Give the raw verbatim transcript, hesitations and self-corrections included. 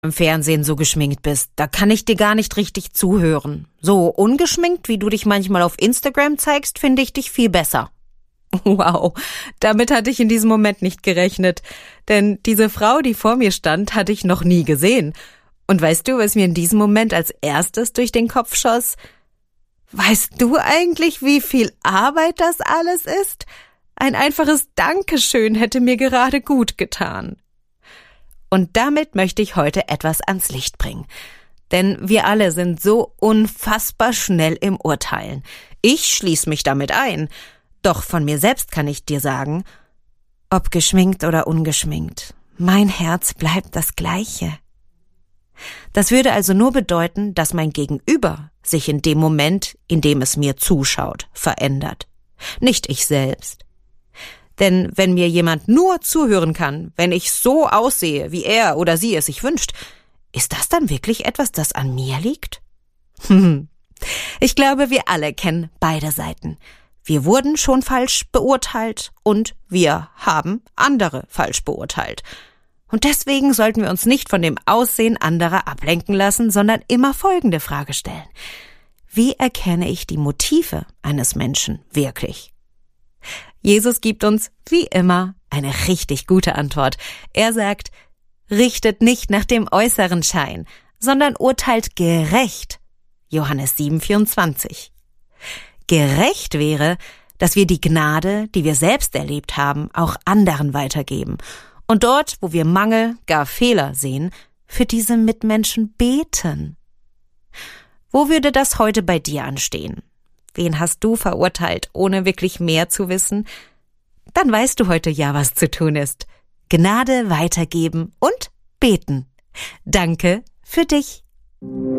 im Fernsehen so geschminkt bist. Da kann ich dir gar nicht richtig zuhören. So ungeschminkt, wie du dich manchmal auf Instagram zeigst, finde ich dich viel besser. Wow, damit hatte ich in diesem Moment nicht gerechnet. Denn diese Frau, die vor mir stand, hatte ich noch nie gesehen. Und weißt du, was mir in diesem Moment als erstes durch den Kopf schoss? Weißt du eigentlich, wie viel Arbeit das alles ist? Ein einfaches Dankeschön hätte mir gerade gut getan. Und damit möchte ich heute etwas ans Licht bringen. Denn wir alle sind so unfassbar schnell im Urteilen. Ich schließe mich damit ein. Doch von mir selbst kann ich dir sagen, ob geschminkt oder ungeschminkt, mein Herz bleibt das Gleiche. Das würde also nur bedeuten, dass mein Gegenüber sich in dem Moment, in dem es mir zuschaut, verändert. Nicht ich selbst. Denn wenn mir jemand nur zuhören kann, wenn ich so aussehe, wie er oder sie es sich wünscht, ist das dann wirklich etwas, das an mir liegt? Hm. Ich glaube, wir alle kennen beide Seiten. Wir wurden schon falsch beurteilt und wir haben andere falsch beurteilt. Und deswegen sollten wir uns nicht von dem Aussehen anderer ablenken lassen, sondern immer folgende Frage stellen. Wie erkenne ich die Motive eines Menschen wirklich? Jesus gibt uns, wie immer, eine richtig gute Antwort. Er sagt, richtet nicht nach dem äußeren Schein, sondern urteilt gerecht. Johannes sieben vierundzwanzig. Gerecht wäre, dass wir die Gnade, die wir selbst erlebt haben, auch anderen weitergeben. Und dort, wo wir Mangel, gar Fehler sehen, für diese Mitmenschen beten. Wo würde das heute bei dir anstehen? Wen hast du verurteilt, ohne wirklich mehr zu wissen? Dann weißt du heute ja, was zu tun ist. Gnade weitergeben und beten. Danke für dich.